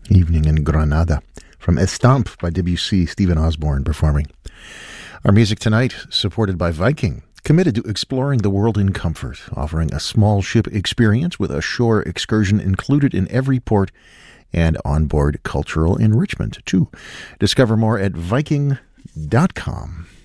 Evening in Granada. From Estampe by Debussy, Stephen Osborne performing. Our music tonight, supported by Viking, committed to exploring the world in comfort, offering a small ship experience with a shore excursion included in every port and onboard cultural enrichment, too. Discover more at Viking.com.